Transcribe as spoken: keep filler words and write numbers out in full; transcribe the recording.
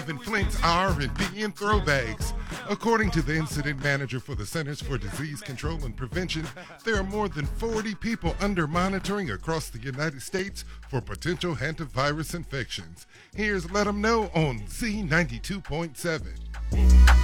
in Flint's R and B and throwbacks. According to the incident manager for the Centers for Disease Control and Prevention, there are more than forty people under monitoring across the United States for potential hantavirus infections. Here's Let 'em Know on Z ninety-two point seven.